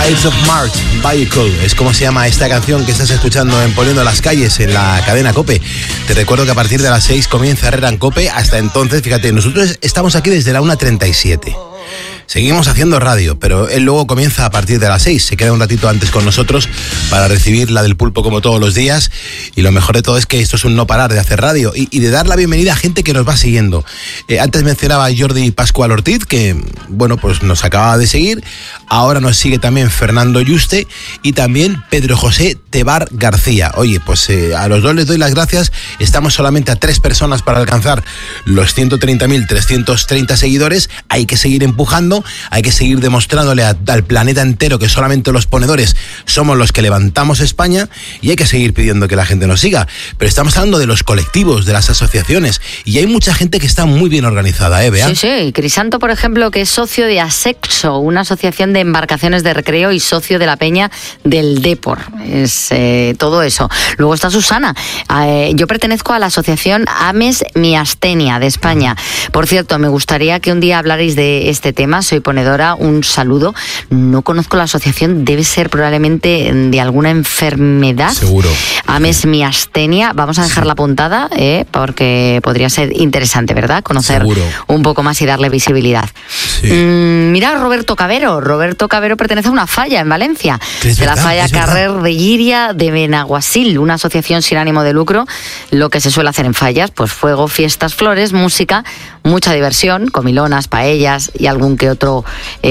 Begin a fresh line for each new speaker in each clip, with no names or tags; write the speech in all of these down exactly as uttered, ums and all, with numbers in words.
eighth of March, Vehicle, es como se llama esta canción que estás escuchando en Poniendo las Calles en la cadena COPE. Te recuerdo que a partir de las seis comienza Herrera en COPE. Hasta entonces, fíjate, nosotros estamos aquí desde la una treinta y siete. Seguimos haciendo radio, pero él luego comienza a partir de las seis. Se queda un ratito antes con nosotros para recibir la del pulpo como todos los días. Y lo mejor de todo es que esto es un no parar de hacer radio y, y de dar la bienvenida a gente que nos va siguiendo. Eh, antes mencionaba a Jordi Pascual Ortiz, que bueno, pues nos acaba de seguir. Ahora nos sigue también Fernando Yuste y también Pedro José Tebar García. Oye, pues eh, a los dos les doy las gracias. Estamos solamente a tres personas para alcanzar los ciento treinta mil trescientos treinta seguidores. Hay que seguir empujando. Hay que seguir demostrándole a, al planeta entero que solamente los ponedores somos los que levantamos España y hay que seguir pidiendo que la gente nos siga. Pero estamos hablando de los colectivos, de las asociaciones y hay mucha gente que está muy bien organizada, ¿eh, Bea?
Sí, sí. Crisanto, por ejemplo, que es socio de Asexo, una asociación de embarcaciones de recreo y socio de la Peña del Depor. Es eh, todo eso. Luego está Susana. Eh, yo pertenezco a la asociación Ames Miastenia de España. Por cierto, me gustaría que un día hablarais de este tema. Soy ponedora, un saludo. No conozco la asociación, debe ser probablemente de alguna enfermedad.
Seguro.
Ames Miastenia, vamos a dejarla apuntada, ¿eh? Porque podría ser interesante, ¿verdad? Conocer Seguro. un poco más y darle visibilidad. Sí. Mm, mira, Roberto Cabero. Roberto Cabero pertenece a una falla en Valencia, de verdad, la falla Carrer de Llíria de Benaguasil, una asociación sin ánimo de lucro. Lo que se suele hacer en fallas, pues fuego, fiestas, flores, música, mucha diversión, comilonas, paellas y algún que otro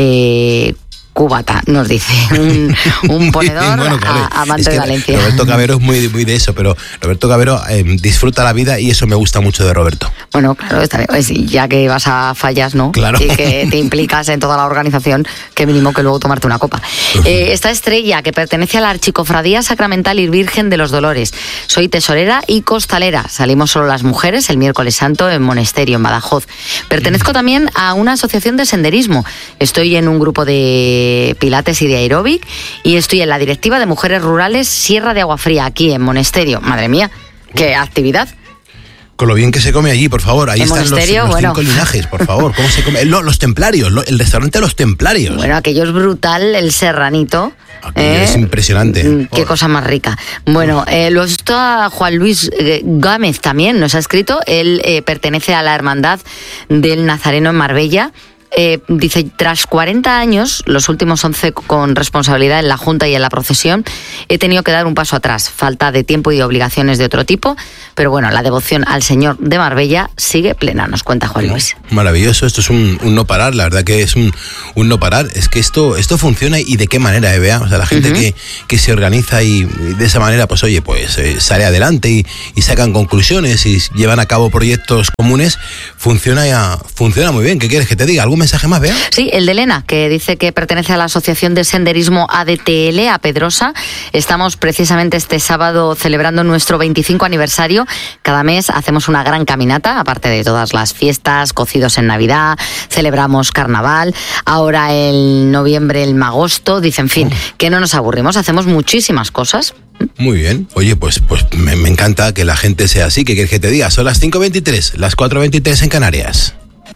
eh, cubata, nos dice un, un ponedor bueno, claro. a, amante es que de Valencia.
Roberto Cabero es muy, muy de eso, pero Roberto Cabero eh, disfruta la vida y eso me gusta mucho de Roberto.
Bueno, claro, está bien. Ya que vas a fallas, ¿no?
Claro.
Y que te implicas en toda la organización, que mínimo que luego tomarte una copa. Uh-huh. Eh, esta Estrella, que pertenece a la Archicofradía Sacramental y Virgen de los Dolores. Soy tesorera y costalera. Salimos solo las mujeres el miércoles santo en Monesterio, en Badajoz. Pertenezco uh-huh. también a una asociación de senderismo. Estoy en un grupo de pilates y de aeróbic y estoy en la directiva de Mujeres Rurales Sierra de Aguafría, aquí en Monesterio. Madre mía, qué actividad.
Con lo bien que se come allí, por favor. Ahí están los, los
bueno.
cinco linajes, por favor. ¿Cómo se come? Los, los templarios, el restaurante Los Templarios.
Bueno, aquello es brutal, el serranito.
Eh, es impresionante.
Qué oh. cosa más rica. Bueno, eh, lo está Juan Luis eh, Gámez también, nos ha escrito. Él eh, pertenece a la Hermandad del Nazareno en Marbella. Eh, dice, tras cuarenta años, los últimos once con responsabilidad en la Junta y en la procesión, he tenido que dar un paso atrás. Falta de tiempo y obligaciones de otro tipo, pero bueno, la devoción al Señor de Marbella sigue plena, nos cuenta Juan Luis.
Maravilloso, esto es un, un no parar, la verdad que es un, un no parar. Es que esto, esto funciona y de qué manera, ¿eh, Bea? O sea, la gente uh-huh. que, que se organiza y, y de esa manera, pues oye, pues eh, sale adelante y, y sacan conclusiones y llevan a cabo proyectos comunes, funciona ya, funciona muy bien. ¿Qué quieres que te diga? ¿Algún mensaje más, Bea?
Sí, el de Elena, que dice que pertenece a la Asociación de Senderismo A D T L, a Pedrosa. Estamos precisamente este sábado celebrando nuestro veinticinco aniversario. Cada mes hacemos una gran caminata, aparte de todas las fiestas, cocidos en Navidad, celebramos Carnaval, ahora en noviembre el Magosto, dice, en fin, oh. que no nos aburrimos, hacemos muchísimas cosas.
Muy bien. Oye, pues, pues me, me encanta que la gente sea así. ¿Qué quieres que te diga? Son las cinco veintitrés, las cuatro veintitrés en Canarias.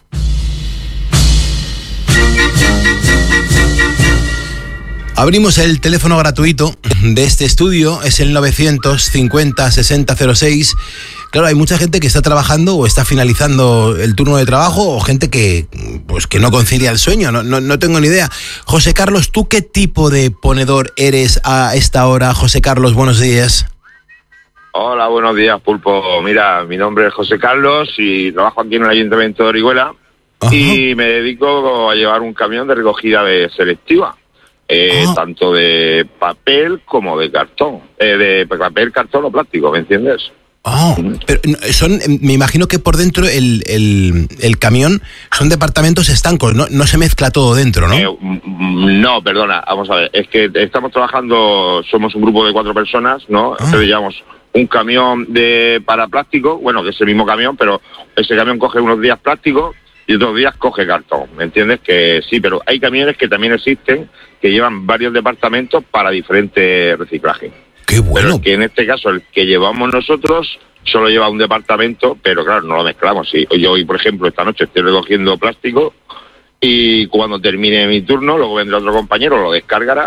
Abrimos el teléfono gratuito de este estudio, es el novecientos cincuenta sesenta cero seis. Claro, hay mucha gente que está trabajando o está finalizando el turno de trabajo o gente que pues que no concilia el sueño, no, no, no tengo ni idea. José Carlos, ¿tú qué tipo de ponedor eres a esta hora? José Carlos, buenos días.
Hola, buenos días, Pulpo. Mira, mi nombre es José Carlos y trabajo aquí en el Ayuntamiento de Orihuela. Ajá. Y me dedico a llevar un camión de recogida de selectiva. Eh, oh. Tanto de papel como de cartón, eh, de papel, cartón o plástico, ¿me entiendes?
Oh, pero son, me imagino que por dentro el, el, el camión son departamentos estancos, no, no se mezcla todo dentro, ¿no?
Eh, no, perdona, vamos a ver, es que estamos trabajando, somos un grupo de cuatro personas, ¿no? Oh. Entonces llevamos un camión de para plástico, bueno, que es el mismo camión, pero ese camión coge unos días plástico y otros días coge cartón, ¿me entiendes? Que sí, pero hay camiones que también existen que llevan varios departamentos para diferentes reciclajes.
¡Qué bueno!
Pero que en este caso el que llevamos nosotros solo lleva un departamento, pero claro, no lo mezclamos. Sí, yo hoy, por ejemplo, esta noche estoy recogiendo plástico y cuando termine mi turno, luego vendrá otro compañero, lo descargará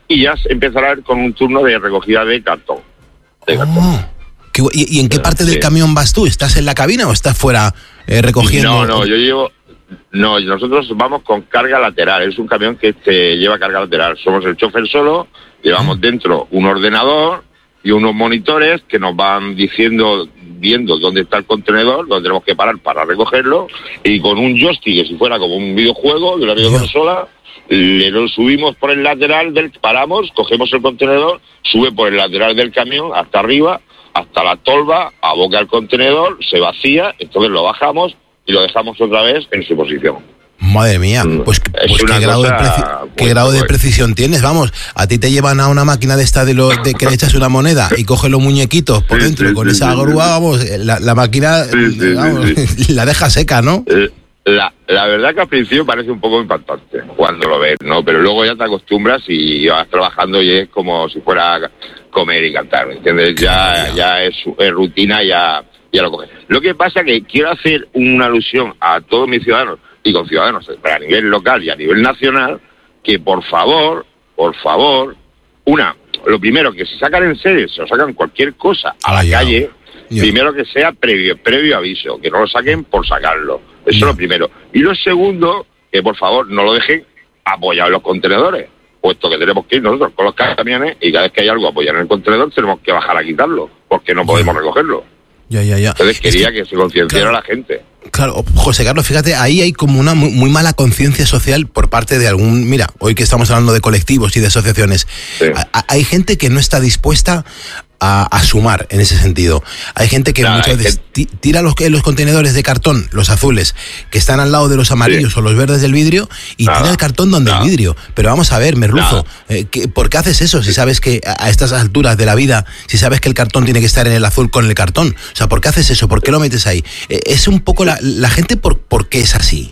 y ya empezará con un turno de recogida de cartón. De
oh.
cartón.
¿Y, ¿Y en qué parte del
sí.
camión vas tú? ¿Estás en la cabina o estás fuera eh, recogiendo?
No, no, yo llevo... No, nosotros vamos con carga lateral. Es un camión que te lleva carga lateral. Somos el chofer solo, llevamos dentro un ordenador y unos monitores que nos van diciendo, viendo dónde está el contenedor, dónde tenemos que parar para recogerlo, y con un joystick, que si fuera como un videojuego de una videoconsola, le lo subimos por el lateral del... Paramos, cogemos el contenedor, sube por el lateral del camión hasta arriba, hasta la tolva, aboca el contenedor, se vacía, entonces lo bajamos y lo dejamos otra vez en su posición.
Madre mía, pues, pues qué, grado de, preci- qué grado de precisión tienes, vamos, a ti te llevan a una máquina de esta de, lo, de que le echas una moneda y coges los muñequitos por sí, dentro, sí, con sí, esa sí, grúa, sí. vamos, la, la máquina sí, sí, vamos, sí, sí. la deja seca, ¿no?
La, la verdad que al principio parece un poco impactante cuando lo ves, ¿no? Pero luego ya te acostumbras y vas trabajando y es como si fuera comer y cantar, ¿me entiendes? Ya, ya es, es rutina, ya, ya lo coges. Lo que pasa que quiero hacer una alusión a todos mis ciudadanos y con ciudadanos a nivel local y a nivel nacional, que por favor, por favor, una, lo primero, que si sacan en serio, se lo sacan cualquier cosa a la yeah. calle, yeah. primero que sea previo, previo aviso, que no lo saquen por sacarlo. Eso yeah. es lo primero. Y lo segundo, que por favor no lo dejen apoyado en los contenedores, puesto que tenemos que ir nosotros con los camiones y cada vez que hay algo apoyado en el contenedor tenemos que bajar a quitarlo, porque no podemos yeah. recogerlo.
Ya, ya, ya.
Entonces quería es que, que se concienciara
claro,
la gente.
Claro, José Carlos, fíjate, ahí hay como una muy, muy mala conciencia social por parte de algún... Mira, hoy que estamos hablando de colectivos y de asociaciones, sí. a, hay gente que no está dispuesta a, a sumar en ese sentido. Hay gente que Nada, muchas veces que... tira los, los contenedores de cartón, los azules, que están al lado de los amarillos sí. o los verdes del vidrio, y Nada. tira el cartón donde Nada. el vidrio. Pero vamos a ver, Merluzo, eh, que, ¿por qué haces eso si sabes que a estas alturas de la vida, si sabes que el cartón tiene que estar en el azul con el cartón? O sea, ¿por qué haces eso? ¿Por qué lo metes ahí? Eh, es un poco la, la gente, por, ¿por qué es así?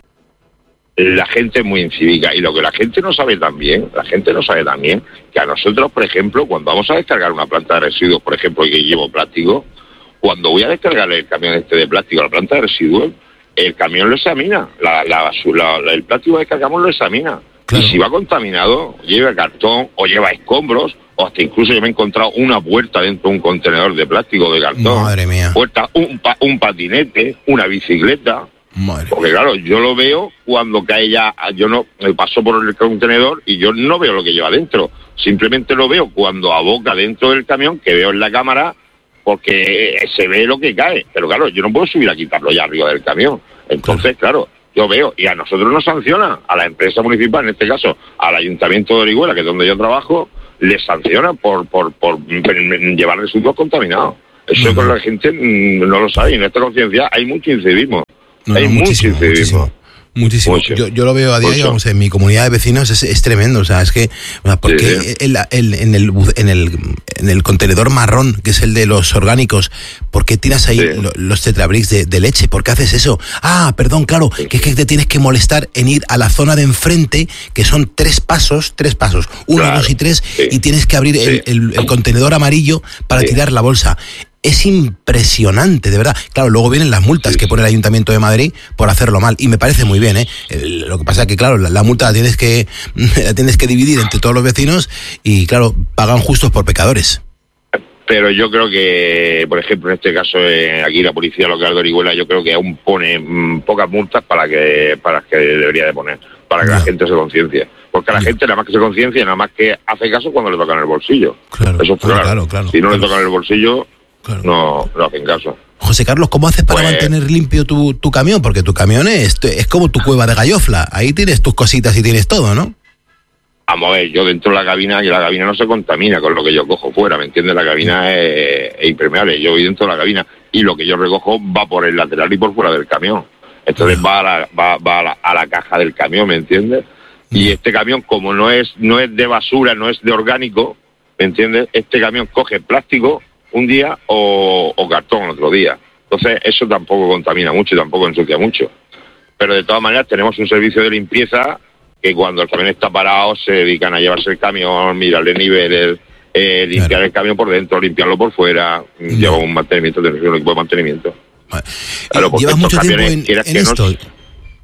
La gente es muy incívica, y lo que la gente no sabe también, la gente no sabe también que a nosotros, por ejemplo, cuando vamos a descargar una planta de residuos, por ejemplo, y que llevo plástico, cuando voy a descargar el camión este de plástico a la planta de residuos, el camión lo examina, la, la, la, la, el plástico que descargamos lo examina. Claro. Y si va contaminado, lleva cartón o lleva escombros, o hasta incluso yo me he encontrado una puerta dentro de un contenedor de plástico de cartón.
Madre mía.
Puerta, un, un patinete, una bicicleta.
Madre.
Porque claro, yo lo veo cuando cae ya, yo no, me paso por el contenedor y yo no veo lo que lleva dentro. Simplemente lo veo cuando aboca dentro del camión, que veo en la cámara, porque se ve lo que cae. Pero claro, yo no puedo subir a quitarlo ya arriba del camión. Entonces, claro, yo veo, y a nosotros nos sanciona, a la empresa municipal, en este caso, al Ayuntamiento de Orihuela, que es donde yo trabajo, les sanciona por, por, por llevar residuos contaminados. Eso uh-huh. con la gente no lo sabe, y en esta conciencia hay mucho incivismo.
No,
hay
no,
mucho
muchísimo,
incivismo.
Muchísimo. Muchísimo.
Mucho.
Yo, yo lo veo a diario,
Mucho.
vamos, en mi comunidad de vecinos es, es tremendo, o sea, es que, porque sí, sí. El, el, en, el, en, el, en el contenedor marrón, que es el de los orgánicos, ¿por qué tiras ahí sí. lo, los tetrabricks de, de leche? ¿Por qué haces eso? Ah, perdón, claro, sí. que es que te tienes que molestar en ir a la zona de enfrente, que son tres pasos, tres pasos, uno, claro. dos y tres, sí. y tienes que abrir sí. el, el, el contenedor amarillo para sí. tirar la bolsa. Es impresionante, de verdad. Claro, luego vienen las multas sí, que pone el Ayuntamiento de Madrid por hacerlo mal, y me parece muy bien, ¿eh? Lo que pasa es que, claro, la, la multa la tienes que la tienes que dividir entre todos los vecinos y, claro, pagan justos por pecadores.
Pero yo creo que, por ejemplo, en este caso, eh, aquí la Policía Local de Orihuela, yo creo que aún pone mmm, pocas multas para que para que debería de poner, para que no. la gente se conciencie. Porque a la no. gente nada más que se conciencie, nada más que hace caso cuando le tocan el bolsillo.
Claro,
eso es
claro,
claro.
claro, claro.
Si no
claro.
le tocan el bolsillo... Claro. No, no hacen caso.
José Carlos, ¿cómo haces para pues, mantener limpio tu, tu camión? Porque tu camión es, es como tu cueva de gallofla. Ahí tienes tus cositas y tienes todo, ¿no?
Vamos a ver, yo dentro de la cabina, y la cabina no se contamina con lo que yo cojo fuera, ¿me entiendes? La cabina sí. es, es impermeable. Yo voy dentro de la cabina y lo que yo recojo va por el lateral y por fuera del camión. Entonces no. va, a la, va, va a, la, a la caja del camión, ¿me entiendes? No. Y este camión, como no es, no es de basura, no es de orgánico, ¿me entiendes? Este camión coge plástico un día o, o cartón otro día. Entonces eso tampoco contamina mucho y tampoco ensucia mucho. Pero de todas maneras tenemos un servicio de limpieza que cuando el camión está parado se dedican a llevarse el camión, mirarle niveles, eh, limpiar claro. el camión por dentro, limpiarlo por fuera, no. lleva un mantenimiento, tenemos un equipo de mantenimiento.
Vale. Claro, ¿llevas mucho tiempo en, en esto? No,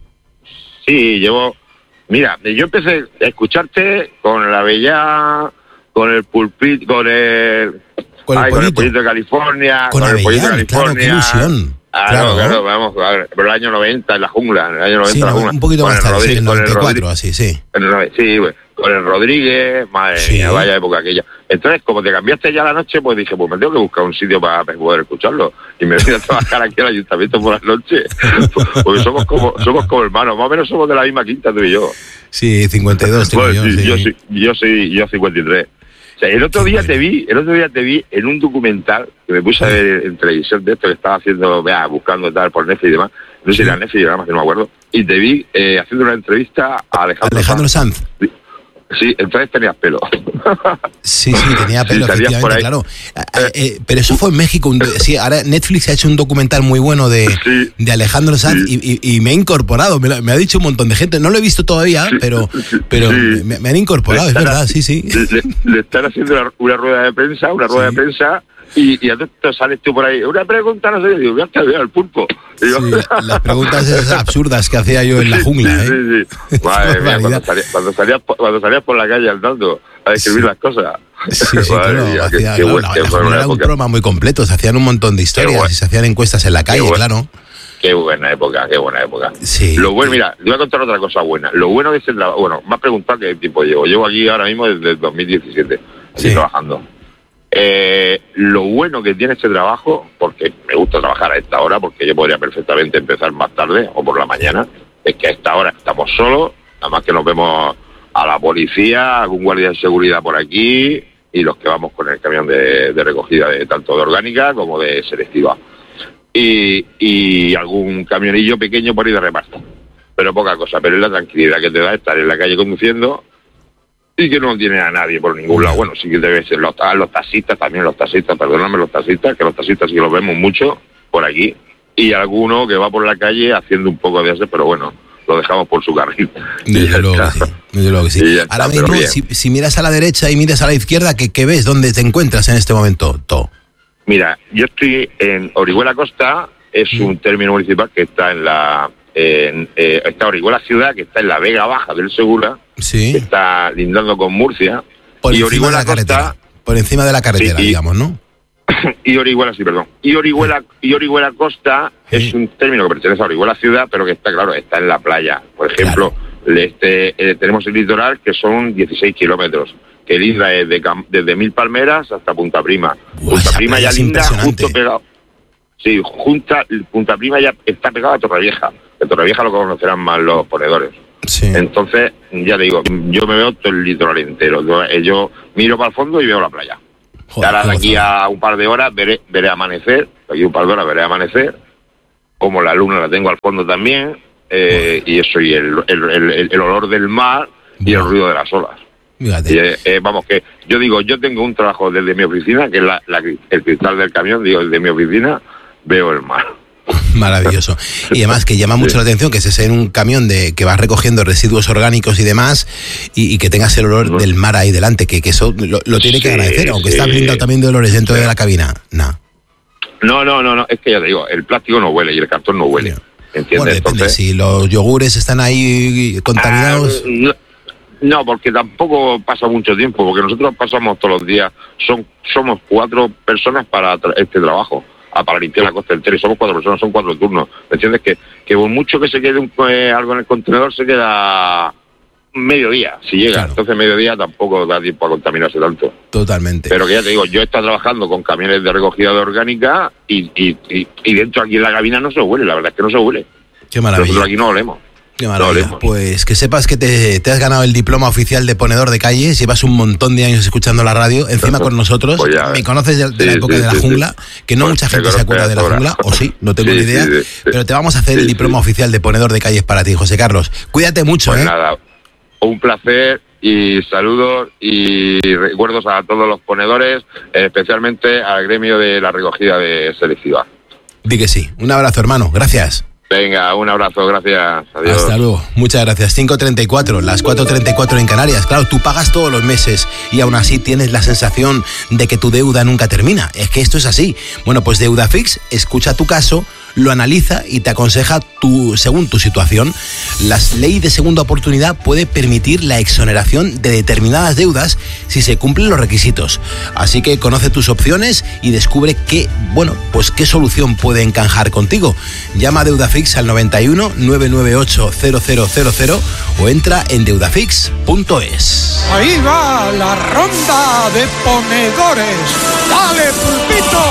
sí, llevo... Mira, yo empecé a escucharte con la bella... con el pulpit, con el...
Con el,
ay, con el pollito de California,
con,
con el pollito de
California. Claro, qué ilusión.
Ah,
claro,
no, claro, vamos, a ver, pero el año noventa en la jungla, en el año noventa
sí,
en la jungla.
Un poquito
con
más tarde, sí, en el noventa y cuatro,
Rodríguez,
así, sí.
El, sí, güey, con el Rodríguez, madre
sí.
mía, vaya época aquella. Entonces, como te cambiaste ya la noche, pues dije, pues me tengo que buscar un sitio para poder escucharlo. Y me vine a trabajar aquí al ayuntamiento por las noches, porque somos como somos como hermanos, más o menos somos de la misma quinta tú y yo.
Sí, cincuenta y dos tengo
bueno,
yo, sí.
Yo soy, yo soy, yo cincuenta y tres. O sea, el otro día te vi, el otro día te vi en un documental que me puse a ver en televisión de esto que estaba haciendo, vea, buscando tal por Netflix y demás, no sé si era Netflix, nada más que no me acuerdo, y te vi eh, haciendo una entrevista a Alejandro,
Alejandro Sanz.
Sanz. Sí, sí, entonces tenías pelo.
Sí, sí, tenía pelo,
sí,
efectivamente, claro. Eh, eh, pero eso fue en México. Un, sí, ahora Netflix ha hecho un documental muy bueno de,
sí,
de Alejandro Sanz sí. y, y, y me he incorporado. Me, lo, me ha dicho un montón de gente. No lo he visto todavía, sí, pero, pero sí. me, me han incorporado, es verdad, sí, sí.
Le, le están haciendo una, una rueda de prensa, una rueda sí. de prensa. Y, y a tú sales tú por ahí, una pregunta, no sé, digo, ya te veo el pulpo. Digo,
sí, las preguntas esas absurdas que hacía yo en la jungla,
sí,
¿eh?
Sí, sí, Madre mía, cuando, salías, cuando, salías, cuando salías por la calle andando a escribir sí. las cosas.
Sí, sí, claro,
mía,
hacía,
qué,
claro,
qué buen,
la,
qué
la jungla era un programa muy completo, se hacían un montón de historias bueno. y se hacían encuestas en la calle,
bueno.
claro.
Qué buena época, qué buena época.
Sí.
Lo bueno, mira, te voy a contar otra cosa buena. Lo bueno de ese trabajo, bueno, me has preguntado qué tiempo llevo. Llevo aquí ahora mismo desde el dos mil diecisiete, aquí sí. trabajando. Eh, lo bueno que tiene este trabajo, porque me gusta trabajar a esta hora, porque yo podría perfectamente empezar más tarde o por la mañana, es que a esta hora estamos solos, nada más que nos vemos a la policía, algún guardia de seguridad por aquí y los que vamos con el camión de, de recogida de tanto de orgánica como de selectiva. Y, y algún camionillo pequeño por ahí de reparto, pero poca cosa, pero es la tranquilidad que te da estar en la calle conduciendo y que no tiene a nadie por ningún lado. Bueno, sí que debe ser los, los taxistas, también los taxistas, perdóname los taxistas, que los taxistas sí que los vemos mucho por aquí, y alguno que va por la calle haciendo un poco de eso, pero bueno, lo dejamos por su carril.
Desde luego que sí, desde luego que sí. Ahora
está,
mismo, si, si miras a la derecha y miras a la izquierda, ¿qué, qué ves? ¿Dónde te encuentras en este momento, To?
Mira, yo estoy en Orihuela Costa, es mm. un término municipal que está en la... En, eh, está Orihuela Ciudad, que está en la Vega Baja del Segura,
sí.
que está lindando con Murcia,
por
y
Orihuela de la Costa, carretera, por encima de la carretera, sí, y, digamos, ¿no?
Y Orihuela, sí, perdón. Y Orihuela, y Orihuela Costa sí. es un término que pertenece a Orihuela Ciudad, pero que está, claro, está en la playa. Por ejemplo, claro. este, eh, tenemos el litoral, que son dieciséis kilómetros, que linda desde, desde Mil Palmeras hasta Punta Prima.
Buah,
Punta Prima ya linda, justo pegado. Sí, junta, Punta Prima ya está pegado a Torrevieja. De Torrevieja lo conocerán más los ponedores.
Sí.
Entonces, ya te digo, yo me veo todo el litoral entero. Yo, yo miro para el fondo y veo la playa. Joder, ahora de aquí a un par de horas veré, veré amanecer. De aquí a un par de horas veré amanecer. Como la luna la tengo al fondo también. Eh, y eso, y el, el, el, el olor del mar y el ruido de las olas. Y, eh, vamos, que yo digo, yo tengo un trabajo desde mi oficina, que es la, la, el cristal del camión, digo, desde mi oficina veo el mar.
Maravilloso. Y además que llama mucho sí. la atención que estés en un camión de que vas recogiendo residuos orgánicos y demás y, y que tengas el olor no. del mar ahí delante, que, que eso lo, lo tiene sí, que agradecer, aunque sí. está blindado también de olores dentro sí. de la cabina. Nah.
No, no, no, no, es que ya te digo, el plástico no huele y el cartón no huele. ¿Entiendes?
Bueno, depende, Entonces, si los yogures están ahí contaminados...
Ah, no, no, porque tampoco pasa mucho tiempo, porque nosotros pasamos todos los días, son somos cuatro personas para tra- este trabajo. A para limpiar la costa entera y somos cuatro personas, son cuatro turnos. ¿Me entiendes? Que, que por mucho que se quede un, eh, algo en el contenedor, se queda mediodía, si llega. Claro. Entonces mediodía tampoco da tiempo a contaminarse tanto.
Totalmente.
Pero que ya te digo, yo he estado trabajando con camiones de recogida de orgánica y, y, y, y dentro aquí en la cabina no se huele, la verdad es que no se huele.
Qué maravilla.
Nosotros aquí no olemos.
Qué maravilla. No pues que sepas que te, te has ganado el diploma oficial de ponedor de calles, llevas un montón de años escuchando la radio, encima con nosotros, pues ya, me conoces de, de sí, la época sí, de la sí, jungla, sí. que no pues mucha gente se acuerda de la jungla, o sí, no tengo sí, ni idea, sí, sí, pero te vamos a hacer sí, el diploma sí. oficial de ponedor de calles para ti, José Carlos. Cuídate mucho,
pues
¿eh?
Nada, un placer y saludos y recuerdos a todos los ponedores, especialmente al gremio de la recogida de selectiva.
Di que sí. Un abrazo, hermano. Gracias.
Venga, un abrazo, gracias. Adiós.
Hasta luego. Muchas gracias. cinco treinta y cuatro, las cuatro treinta y cuatro en Canarias. Claro, tú pagas todos los meses y aún así tienes la sensación de que tu deuda nunca termina. Es que esto es así. Bueno, pues Deudafix escucha tu caso, lo analiza y te aconseja tu, según tu situación. La ley de segunda oportunidad puede permitir la exoneración de determinadas deudas si se cumplen los requisitos. Así que conoce tus opciones y descubre qué, bueno, pues qué solución puede encajar contigo. Llama a Deudafix al noventa y uno, novecientos noventa y ocho, cero cero cero cero o entra en deudafix punto es.
Ahí va la ronda de ponedores. ¡Dale, Pulpito!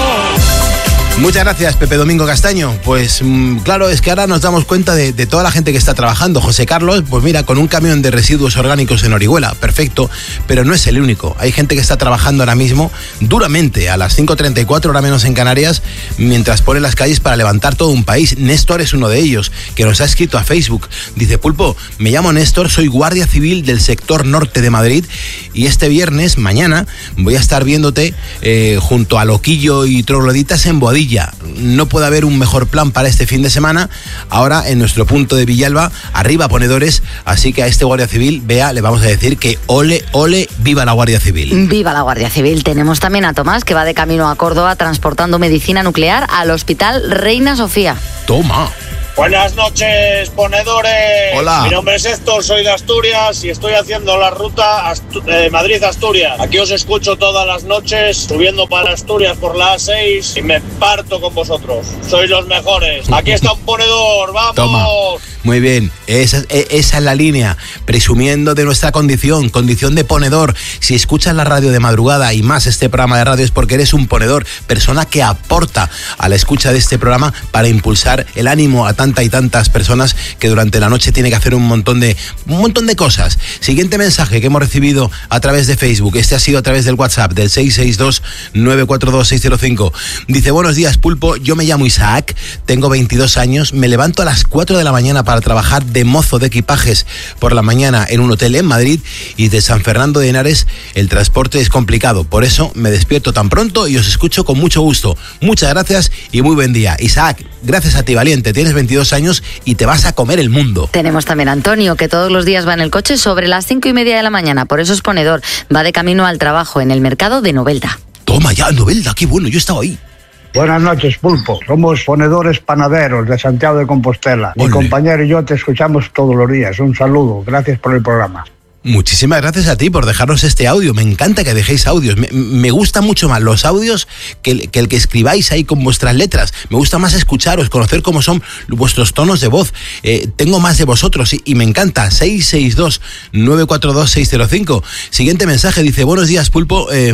Muchas gracias, Pepe Domingo Castaño. Pues mmm, claro, es que ahora nos damos cuenta de, de toda la gente que está trabajando. José Carlos, pues mira, con un camión de residuos orgánicos en Orihuela, perfecto, pero no es el único. Hay gente que está trabajando ahora mismo duramente a las cinco treinta y cuatro, hora menos en Canarias, mientras pone las calles para levantar todo un país. Néstor es uno de ellos, que nos ha escrito a Facebook. Dice, Pulpo, me llamo Néstor, soy guardia civil del sector norte de Madrid y este viernes, mañana, voy a estar viéndote eh, junto a Loquillo y Trogloditas en Boadilla. No puede haber un mejor plan para este fin de semana. Ahora en nuestro punto de Villalba, arriba ponedores, así que a este guardia civil, Bea, le vamos a decir que ole, ole, viva la Guardia Civil.
Viva la Guardia Civil. Tenemos también a Tomás, que va de camino a Córdoba transportando medicina nuclear al Hospital Reina Sofía.
Toma.
Buenas noches, ponedores.
Hola.
Mi nombre es Héctor, soy de Asturias y estoy haciendo la ruta Astu- eh, Madrid-Asturias. Aquí os escucho todas las noches, subiendo para Asturias por la A seis y me parto con vosotros. Sois los mejores. Aquí está un ponedor, ¡vamos!
Toma. Muy bien, esa, esa es la línea, presumiendo de nuestra condición, condición de ponedor. Si escuchas la radio de madrugada y más este programa de radio es porque eres un ponedor, persona que aporta a la escucha de este programa para impulsar el ánimo a tanta y tantas personas que durante la noche tiene que hacer un montón de un montón de cosas. Siguiente mensaje que hemos recibido a través de Facebook, este ha sido a través del WhatsApp del seis seis dos, nueve cuatro dos, seis cero cinco. Dice, buenos días, Pulpo, yo me llamo Isaac, tengo veintidós años, me levanto a las cuatro de la mañana para trabajar de mozo de equipajes por la mañana en un hotel en Madrid y de San Fernando de Henares el transporte es complicado, por eso me despierto tan pronto y os escucho con mucho gusto. Muchas gracias y muy buen día. Isaac, gracias a ti, valiente, tienes veintidós años y te vas a comer el mundo.
Tenemos también a Antonio, que todos los días va en el coche sobre las cinco y media de la mañana, por eso es ponedor, va de camino al trabajo en el mercado de Novelda.
Toma ya, Novelda, qué bueno, yo he estado ahí.
Buenas noches, Pulpo. Somos ponedores panaderos de Santiago de Compostela. Mi
Olé.
compañero y yo te escuchamos todos los días. Un saludo. Gracias por el programa.
Muchísimas gracias a ti por dejarnos este audio. Me encanta que dejéis audios. Me, me gusta mucho más los audios que el, que el que escribáis ahí con vuestras letras. Me gusta más escucharos, conocer cómo son vuestros tonos de voz. Eh, tengo más de vosotros y, y me encanta. seis seis dos, nueve cuatro dos, seis cero cinco. Siguiente mensaje, dice, buenos días, Pulpo. Eh,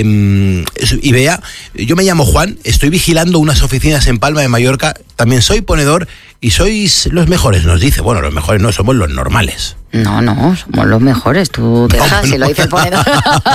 eh, y Bea, yo me llamo Juan, estoy vigilando unas oficinas en Palma de Mallorca. También soy ponedor y sois los mejores, nos dice. Bueno, los mejores no, somos los normales.
No, no, somos los mejores. Tú dejas, no, si no. Lo dice el ponedor.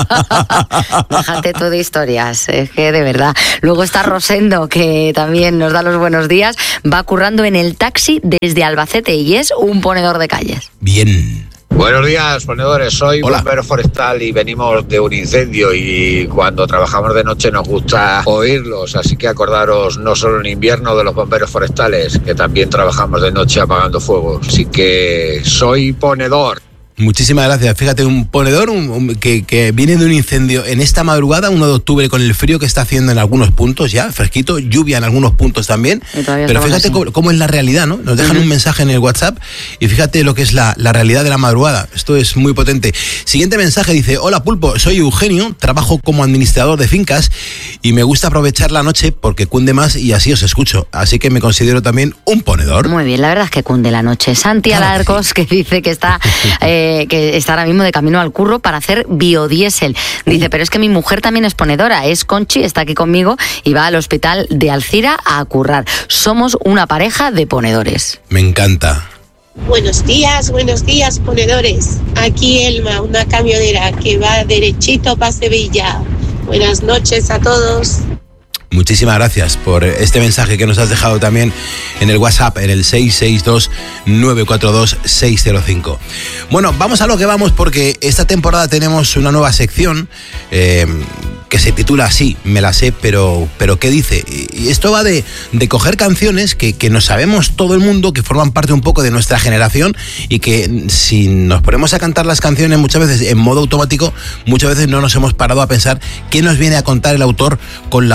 Déjate tú de historias, es que de verdad. Luego está Rosendo, que también nos da los buenos días. Va currando en el taxi desde Albacete y es un ponedor de calles.
Bien.
Buenos días, ponedores. Soy
Hola.
bombero forestal y venimos de un incendio y cuando trabajamos de noche nos gusta oírlos, así que acordaros no solo en invierno de los bomberos forestales, que también trabajamos de noche apagando fuegos. Así que soy ponedor.
Muchísimas gracias. Fíjate, un ponedor un, un, que, que viene de un incendio en esta madrugada, uno de octubre, con el frío que está haciendo en algunos puntos ya, fresquito, lluvia en algunos puntos también. Pero fíjate cómo, cómo es la realidad, ¿no? Nos dejan uh-huh. un mensaje en el WhatsApp y fíjate lo que es la, la realidad de la madrugada. Esto es muy potente. Siguiente mensaje dice, hola Pulpo, soy Eugenio, trabajo como administrador de fincas y me gusta aprovechar la noche porque cunde más y así os escucho. Así que me considero también un ponedor.
Muy bien, la verdad es que cunde la noche. Santi claro Alarcos, que, sí. que dice que está... Eh, que está ahora mismo de camino al curro para hacer biodiesel. Dice, uh. pero es que mi mujer también es ponedora, es Conchi, está aquí conmigo y va al hospital de Alcira a currar. Somos una pareja de ponedores.
Me encanta.
Buenos días, buenos días, ponedores. Aquí Elma, una camionera que va derechito para Sevilla. Buenas noches a todos.
Muchísimas gracias por este mensaje que nos has dejado también en el WhatsApp, en el seis seis dos, nueve cuatro dos, seis cero cinco. Bueno, vamos a lo que vamos porque esta temporada tenemos una nueva sección eh, que se titula así, me la sé, pero, pero ¿qué dice? Y esto va de, de coger canciones que, que nos sabemos todo el mundo, que forman parte un poco de nuestra generación y que si nos ponemos a cantar las canciones muchas veces en modo automático, muchas veces no nos hemos parado a pensar qué nos viene a contar el autor con la auto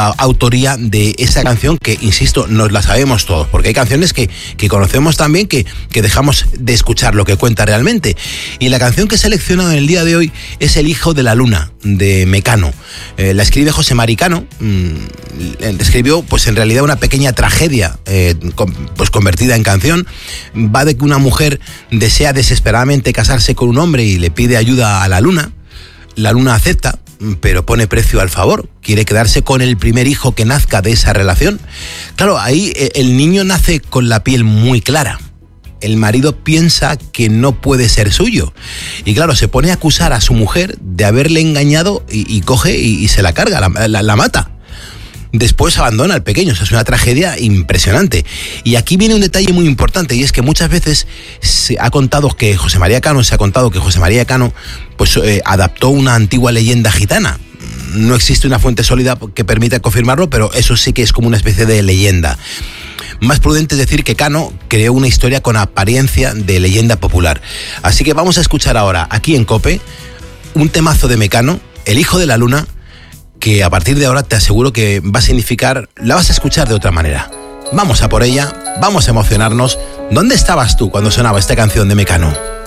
autoría de esa canción que, insisto, nos la sabemos todos, porque hay canciones que, que conocemos también que, que dejamos de escuchar lo que cuenta realmente. Y la canción que he seleccionado en el día de hoy es El hijo de la luna, de Mecano. Eh, la escribe José Mari Cano. Mmm, escribió, pues en realidad, una pequeña tragedia, eh, con, pues convertida en canción. Va de que una mujer desea desesperadamente casarse con un hombre y le pide ayuda a la luna. La luna acepta, pero pone precio al favor. Quiere quedarse con el primer hijo que nazca de esa relación. Claro, ahí el niño nace con la piel muy clara. El marido piensa que no puede ser suyo. Y claro, se pone a acusar a su mujer de haberle engañado y, y coge y, y se la carga, la, la, la mata. Después abandona al pequeño. O sea, es una tragedia impresionante. Y aquí viene un detalle muy importante, y es que muchas veces se ha contado que José María Cano, se ha contado que José María Cano pues, eh, adaptó una antigua leyenda gitana. No existe una fuente sólida que permita confirmarlo, pero eso sí que es como una especie de leyenda. Más prudente es decir que Cano creó una historia con apariencia de leyenda popular. Así que vamos a escuchar ahora, aquí en COPE, un temazo de Mecano, El hijo de la luna, que a partir de ahora te aseguro que va a significar, la vas a escuchar de otra manera. Vamos a por ella, vamos a emocionarnos. ¿Dónde estabas tú cuando sonaba esta canción de Mecano?